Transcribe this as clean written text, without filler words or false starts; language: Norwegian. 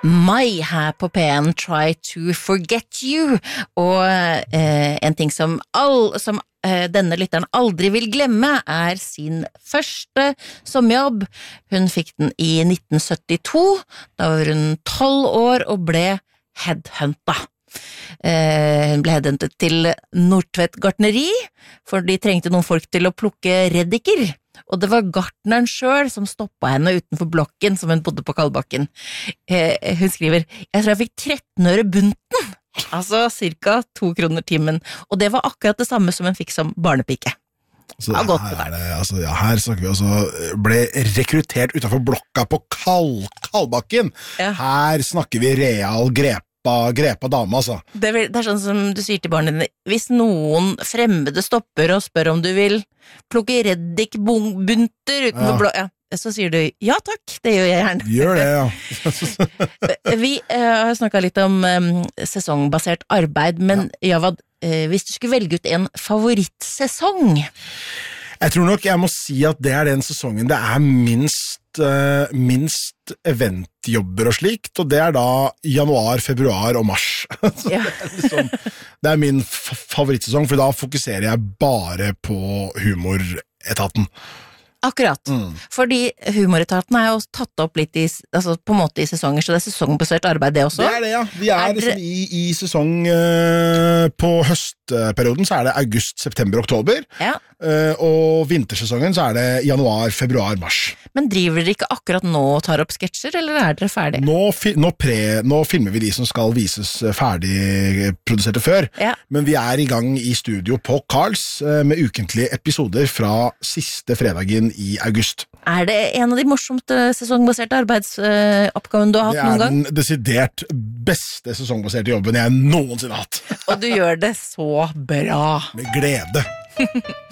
Mai her på P1, Try to Forget You, og en ting som denne lytteren aldri vil glemme sin første sommerjobb. Hun fikk den i 1972, da var hun 12 år og ble headhunta. Hun ble headhuntet til Nordtvedt gartneri, for de trengte noen folk til å plukke reddiker. Og det var gartneren selv som stoppet henne utenfor blokken som hun bodde på Kalbakken. Hun skriver, jeg tror jeg fikk 13 øre bunten, altså cirka 2 kroner timen, og det var akkurat det samme som hun fikk som barnepike. Så her snakker vi altså, ble rekruttert utenfor blokka på Kalbakken. Ja. Her snakker vi real grepa dame, altså. Det er sånn som du sier til barna dine, hvis noen fremmede stopper og spør om du vil plukke reddikbunter utenfor blå, så sier du, ja takk, det gjør jeg gjerne. Gjør det, ja. Vi har snakket litt om sesongbasert arbeid, men Javad, hvis du skulle velge ut en favorittsesong? Jeg tror nok jeg må si at det er den sesongen det er minst eventjobber og slikt, og det er da januar, februar og mars. Ja. Det er min favorittsesong, for da fokuserer jeg bare på humoretaten. Akkurat, fordi humoretaten er jo tatt opp litt på en måte i sesonger, så det er sesongbasert arbeid det også? Det er det, ja. Vi er liksom i sesong på høstperioden, så er det august, september, oktober, og vintersesongen så er det januar, februar, mars. Men driver dere ikke akkurat nå og tar opp sketsjer, eller er dere ferdig? Nå filmer vi de som skal vises ferdig produserte før, men vi er i gang i studio på Karls med ukentlige episoder fra siste fredagen i august. Er det en av de morsomste sesongbaserte arbeidsoppgaven du har hatt noen gang? Det er den desidert beste sesongbaserte jobben jeg noensinne har hatt. Og du gjør det så bra. Med glede.